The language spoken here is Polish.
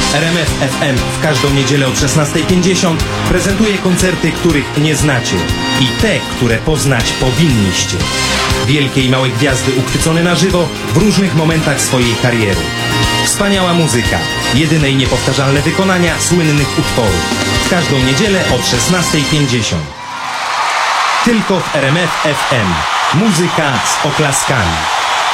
RMF FM w każdą niedzielę o 16:50 prezentuje koncerty, których nie znacie i te, które poznać powinniście. Wielkie i małe gwiazdy uchwycone na żywo w różnych momentach swojej kariery. Wspaniała muzyka, jedyne i niepowtarzalne wykonania słynnych utworów. W każdą niedzielę od 16:50. Tylko w RMF FM. Muzyka z oklaskami.